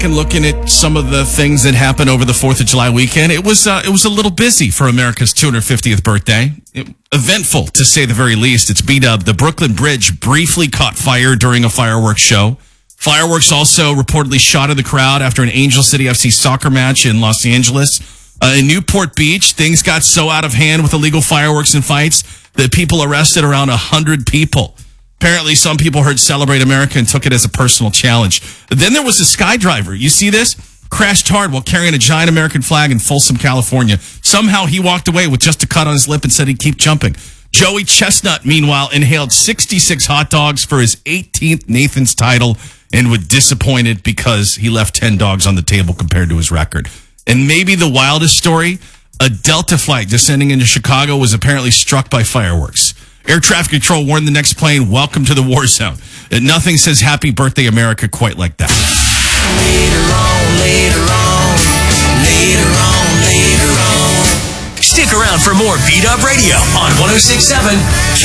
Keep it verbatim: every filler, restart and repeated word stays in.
and looking at some of the things that happened over the fourth of July weekend, it was uh, it was a little busy for America's two hundred fiftieth birthday. It, eventful, to say the very least. It's B-Dub. The Brooklyn Bridge briefly caught fire during a fireworks show. Fireworks also reportedly shot at the crowd after an Angel City F C soccer match in Los Angeles. Uh, in Newport Beach, things got so out of hand with illegal fireworks and fights that people arrested around one hundred people. Apparently, some people heard Celebrate America and took it as a personal challenge. Then there was a skydiver. You see this? Crashed hard while carrying a giant American flag in Folsom, California. Somehow he walked away with just a cut on his lip and said he'd keep jumping. Joey Chestnut, meanwhile, inhaled sixty-six hot dogs for his eighteenth Nathan's title and was disappointed because he left ten dogs on the table compared to his record. And maybe the wildest story, a Delta flight descending into Chicago was apparently struck by fireworks. Air traffic control warned the next plane, welcome to the war zone. And nothing says happy birthday America quite like that. Later on, later on, later on, later on. Stick around for more Beat Up Radio on one oh six point seven